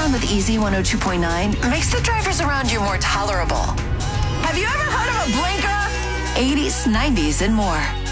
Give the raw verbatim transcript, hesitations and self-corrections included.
on with Easy one oh two point nine makes the drivers around you more tolerable. Have you ever heard of a blinker? eighties, nineties, and more.